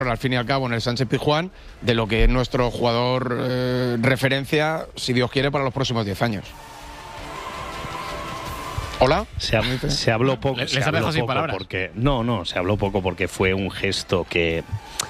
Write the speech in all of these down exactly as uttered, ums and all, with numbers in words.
al fin y al cabo en el Sánchez Pizjuán de lo que es nuestro jugador eh, referencia, si Dios quiere, para los próximos diez años. ¿Hola? Se, ha, se habló poco, ¿Les se ha habló dejado sin poco palabras? porque no, no, se habló poco porque fue un gesto que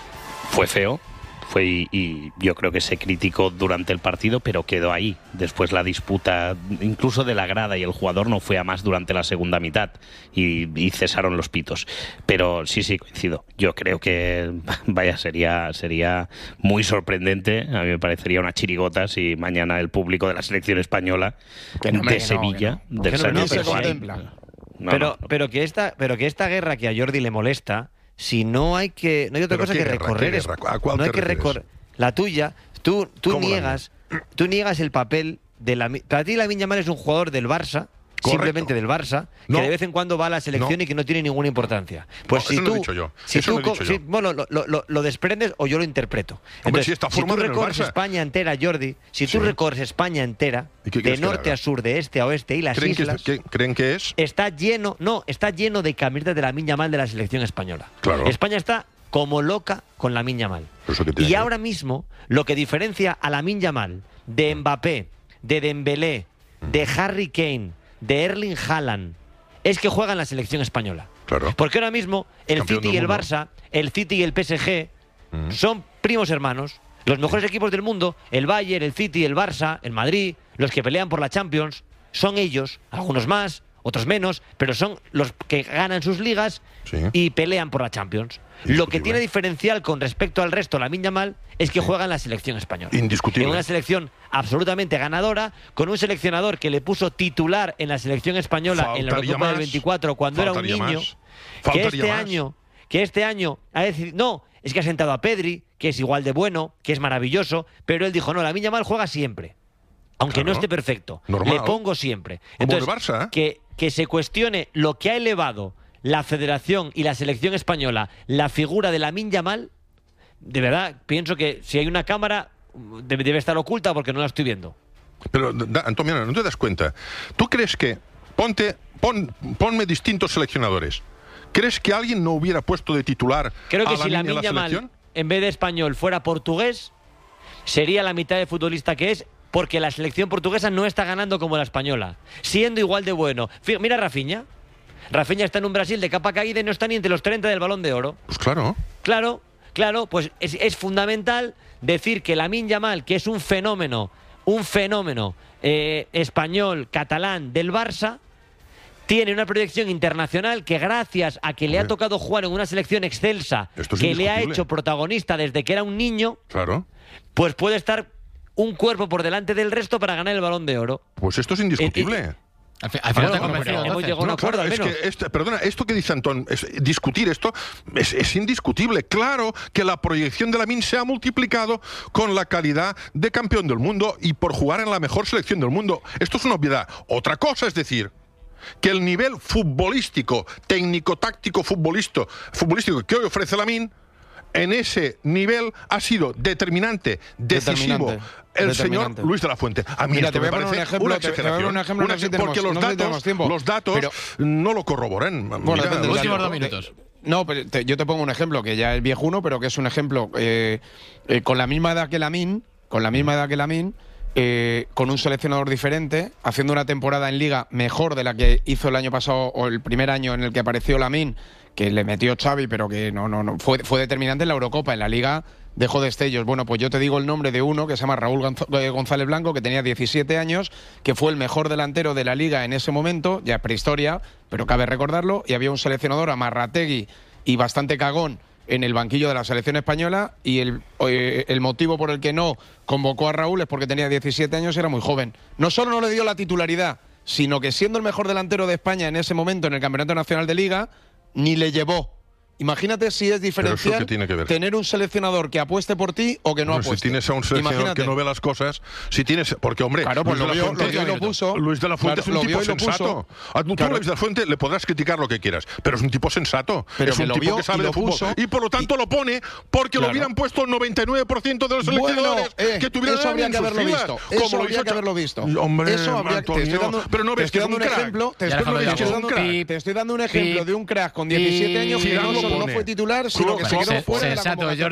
fue feo. Fue y, y yo creo que se criticó durante el partido, pero quedó ahí. Después la disputa, incluso de la grada y el jugador, no fue a más durante la segunda mitad y, y cesaron los pitos. Pero sí, sí, coincido. Yo creo que, vaya, sería, sería muy sorprendente. A mí me parecería una chirigota si mañana el público de la selección española Que no, hombre, de que no, Sevilla, que no. del Que no, Sánchez no se Pizjuán. contempla. No, pero, no, no. pero, que esta, pero que esta guerra que a Jordi le molesta, si no hay que no hay otra ¿Pero cosa qué que guerra, recorrer qué es- guerra? ¿A cuál no hay te que refieres? recorrer la tuya. Tú tú ¿Cómo la niegas tú niegas el papel de la para ti Lamine Yamal es un jugador del Barça. Correcto. Simplemente del Barça, No. que de vez en cuando va a la selección No. y que no tiene ninguna importancia. Pues No, si eso no tú, he dicho yo. si Eso tú no he co- dicho si- yo. bueno, lo, lo- lo- lo desprendes o yo lo interpreto. Entonces, si está si tú formado en el recorres Barça. España entera, Jordi, si Sí. tú recorres España entera, ¿Y qué de quieres que norte haga? a sur, de este a oeste y las ¿Creen que, islas, es, que- ¿Creen que es? está lleno, no, está lleno de camisetas de Lamine Yamal de la selección española. Claro. España está como loca con Lamine Yamal. ¿Pero eso qué tiene Y que ver? ahora mismo, lo que diferencia a Lamine Yamal de Mbappé, de Dembélé, de Harry Kane, de Erling Haaland, es que juega en la selección española. Claro. Porque ahora mismo el Campeón City y del el mundo. Barça, el City y el P S G Mm. son primos hermanos. Los mejores equipos del mundo, el Bayern, el City, el Barça, el Madrid, los que pelean por la Champions, son ellos, algunos más, otros menos, pero son los que ganan sus ligas Sí. y pelean por la Champions. Lo que Indiscutible. tiene diferencial con respecto al resto, Lamine Yamal, es que Sí. juega en la selección española. Indiscutible. En una selección absolutamente ganadora, con un seleccionador que le puso titular en la selección española en la Faltaría Eurocopa del más. veinticuatro cuando era un Faltaría niño. más. Que Faltaría este más. año, que este año ha decidido, no, es que ha sentado a Pedri, que es igual de bueno, que es maravilloso, pero él dijo, no, Lamine Yamal juega siempre. Aunque Claro. no esté perfecto, Normal. le pongo siempre. Como Entonces, el Barça, ¿eh? que, que se cuestione lo que ha elevado la Federación y la selección española, la figura de Lamine Yamal, de verdad, pienso que si hay una cámara, debe, debe estar oculta porque no la estoy viendo. Pero, da- Antonio, ¿no te das cuenta? ¿Tú crees que, ponte, pon, ponme distintos seleccionadores, ¿crees que alguien no hubiera puesto de titular Creo que a si Lamine en Lamine la Yamal, selección? en vez de español, fuera portugués, sería la mitad de futbolista que es, porque la selección portuguesa no está ganando como la española, siendo igual de bueno. Fí- Mira a Rafinha. Rafinha está en un Brasil de capa caída y no está ni entre los treinta del Balón de Oro. Pues claro. Claro, claro, pues es, es fundamental decir que Lamine Yamal, que es un fenómeno, un fenómeno eh, español, catalán del Barça, tiene una proyección internacional que gracias a que le ha Hombre. tocado jugar en una selección excelsa, Esto es que le ha indiscutible. hecho protagonista desde que era un niño, Claro. pues puede estar un cuerpo por delante del resto para ganar el Balón de Oro. Pues esto es indiscutible. Eh, eh, Al, fi- al final Bueno, te ha convencido, pero hemos entonces. llegado a un No, acuerdo, claro, al es menos. que este- perdona, esto que dice Antón, es, discutir esto es, es indiscutible. Claro que la proyección de Lamine se ha multiplicado con la calidad de campeón del mundo y por jugar en la mejor selección del mundo. Esto es una obviedad. Otra cosa es decir que el nivel futbolístico, técnico, táctico, futbolístico, futbolístico que hoy ofrece Lamine, en ese nivel ha sido determinante, decisivo, Determinante, el determinante. señor Luis de la Fuente. A mí Mira, esto te voy me a poner parece un ejemplo, una te- te voy a exageración. poner un ejemplo, Una no sé si ex- porque tenemos- los no sé si datos, tenemos tiempo, los datos pero- no lo corroboran. Bueno, Mira, depende, los últimos datos- dos minutos. No, pero te- yo te pongo un ejemplo que ya es viejuno, pero que es un ejemplo eh, eh, con la misma edad que Lamine, con la misma edad que Lamine, eh, con un seleccionador diferente, haciendo una temporada en Liga mejor de la que hizo el año pasado o el primer año en el que apareció Lamine, que le metió Xavi, pero que no, no, no fue, fue determinante en la Eurocopa, en la Liga dejó destellos. Bueno, pues yo te digo el nombre de uno que se llama Raúl Gonz- eh, González Blanco, que tenía diecisiete años, que fue el mejor delantero de la Liga en ese momento, ya es prehistoria, pero cabe recordarlo, y había un seleccionador, Amarrategui, y bastante cagón en el banquillo de la selección española, y el, eh, el motivo por el que no convocó a Raúl es porque tenía diecisiete años y era muy joven. No solo no le dio la titularidad, sino que siendo el mejor delantero de España en ese momento en el Campeonato Nacional de Liga, ni le llevó. Imagínate si es diferencial qué tiene que ver? tener un seleccionador que apueste por ti o que no Hombre, apueste. si tienes a un seleccionador Imagínate. que no ve las cosas, si tienes, porque hombre, Claro, pues Luis lo de la vio- Fuente, lo vio y lo puso. Luis de la Fuente Claro, es un lo tipo vio y lo puso. sensato. A tú, Claro. Luis de la Fuente le podrás criticar lo que quieras, pero es un tipo sensato. Pero es que un lo tipo vio que sabe y de lo fútbol puso. y por lo tanto lo pone porque lo Claro. hubieran puesto el noventa y nueve por ciento de los Bueno, seleccionadores eh, que tuvieran eso habría en que sus haberlo filas, visto. como Eso lo habría hizo que haberlo visto. Hombre, Eso habría, te estoy Antonio, dando, pero no te ves que estoy es dando un un crack. ejemplo, te Ya estoy, déjalo te ya, estoy Pi, dando, Pi, te estoy dando un ejemplo Pi, de un crack con diecisiete años que Zidane no lo no fue titular, sino que se Klopp- quedó fuera de la Sensato, convocatoria.